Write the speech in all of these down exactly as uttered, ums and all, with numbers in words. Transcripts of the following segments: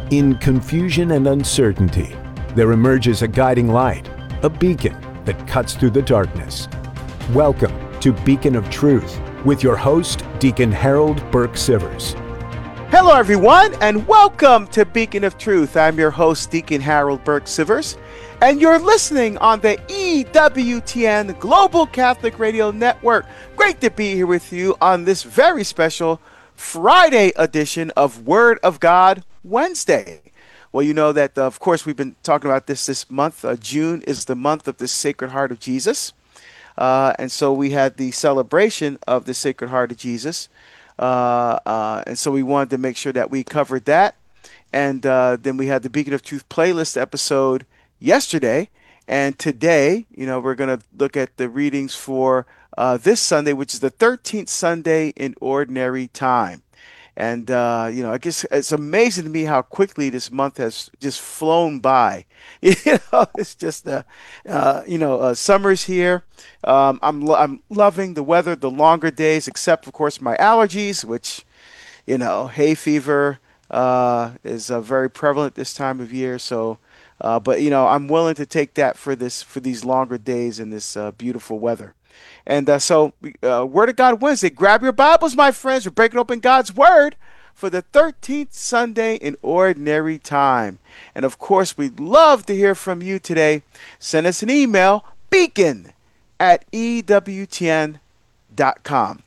In confusion and uncertainty, there emerges a guiding light, a beacon that cuts through the darkness. Welcome to Beacon of Truth with your host, Deacon Harold Burke Sivers. Hello, everyone, and welcome to Beacon of Truth. I'm your host, Deacon Harold Burke Sivers, and you're listening on the E W T N Global Catholic Radio Network. Great to be here with you on this very special Friday edition of Word of God Wednesday. Well, you know that, uh, of course, we've been talking about this this month. Uh, June is the month of the Sacred Heart of Jesus. Uh, and so we had the celebration of the Sacred Heart of Jesus. Uh, uh, and so we wanted to make sure that we covered that. And uh, then we had the Beacon of Truth playlist episode yesterday. And today, you know, we're going to look at the readings for uh, this Sunday, which is the thirteenth Sunday in Ordinary Time. And, uh, you know, I guess it's amazing to me how quickly this month has just flown by. You know, it's just, uh, uh, you know, uh, summer's here. Um, I'm, lo- I'm loving the weather, the longer days, except, of course, my allergies, which, you know, hay fever uh, is uh, very prevalent this time of year. So, uh, but, you know, I'm willing to take that for this, for these longer days in this uh, beautiful weather. And uh, so, uh, Word of God Wednesday. Grab your Bibles, my friends. We're breaking open God's Word for the thirteenth Sunday in Ordinary Time. And, of course, we'd love to hear from you today. Send us an email, beacon at E W T N dot com.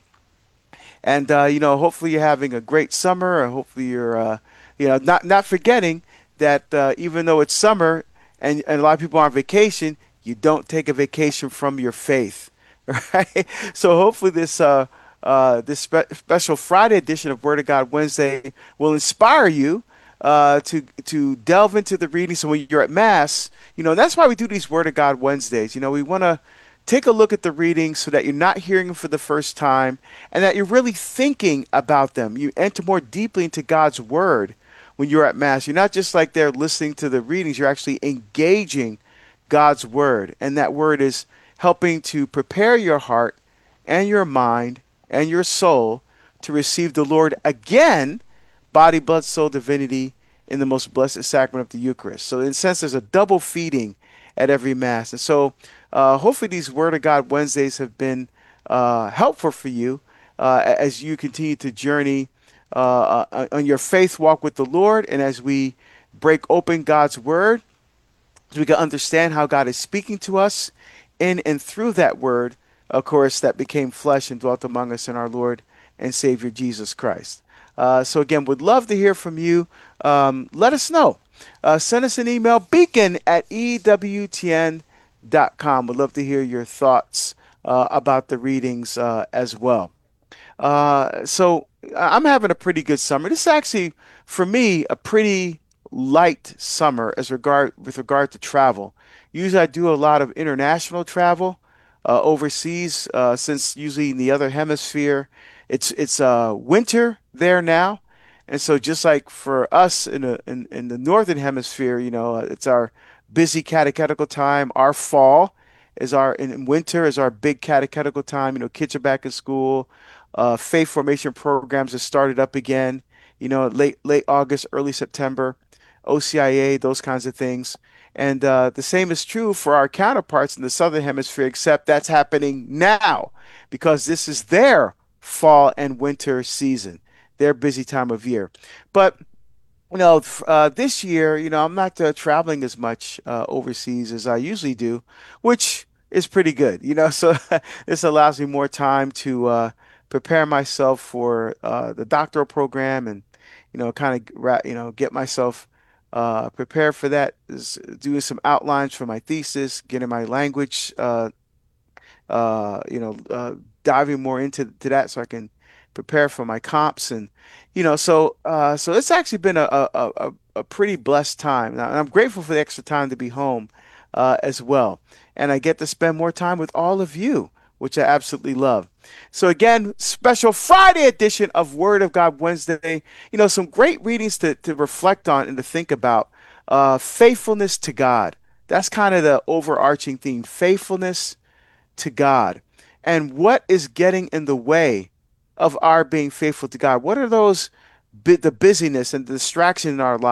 And, uh, you know, hopefully you're having a great summer. Or hopefully you're, uh, you know, not, not forgetting that uh, even though it's summer and, and a lot of people are on vacation, you don't take a vacation from your faith. Right. So hopefully this uh, uh, this spe- special Friday edition of Word of God Wednesday will inspire you uh, to to delve into the reading. So when you're at Mass, you know, that's why we do these Word of God Wednesdays. You know, we want to take a look at the readings so that you're not hearing them for the first time and that you're really thinking about them. You enter more deeply into God's Word when you're at Mass. You're not just like there listening to the readings. You're actually engaging God's Word. And that Word is helping to prepare your heart and your mind and your soul to receive the Lord again, body, blood, soul, divinity, in the most blessed sacrament of the Eucharist. So in a sense, there's a double feeding at every Mass. And so uh, hopefully these Word of God Wednesdays have been uh, helpful for you uh, as you continue to journey uh, uh, on your faith walk with the Lord. And as we break open God's Word, so we can understand how God is speaking to us in and through that Word, of course, that became flesh and dwelt among us in our Lord and Savior Jesus Christ. Uh, so again, would love to hear from you. Um, let us know. Uh, send us an email, beacon at E W T N dot com. Would love to hear your thoughts uh, about the readings uh, as well. Uh, so I'm having a pretty good summer. This is actually, for me, a pretty light summer as regard with regard to travel. Usually I do a lot of international travel uh, overseas uh, since usually in the other hemisphere it's it's uh, winter there now. And so just like for us in, a, in, in the northern hemisphere, you know, it's our busy catechetical time. Our fall is our, in winter is our big catechetical time. You know, kids are back in school. Uh, faith formation programs have started up again, you know, late, late August, early September. O C I A, those kinds of things. And uh, the same is true for our counterparts in the Southern Hemisphere, except that's happening now because this is their fall and winter season, their busy time of year. But, you know, uh, this year, you know, I'm not uh, traveling as much uh, overseas as I usually do, which is pretty good, you know, so this allows me more time to uh, prepare myself for uh, the doctoral program and, you know, kind of, you know, get myself Uh, prepare for that, is doing some outlines for my thesis, getting my language, uh, uh, you know, uh, diving more into to that so I can prepare for my comps. And, you know, so uh, so it's actually been a, a, a, a pretty blessed time. Now, and I'm grateful for the extra time to be home uh, as well. And I get to spend more time with all of you, which I absolutely love. So again, special Friday edition of Word of God Wednesday. You know, some great readings to, to reflect on and to think about. Uh, faithfulness to God. That's kind of the overarching theme, faithfulness to God. And what is getting in the way of our being faithful to God? What are those, the busyness and the distraction in our lives?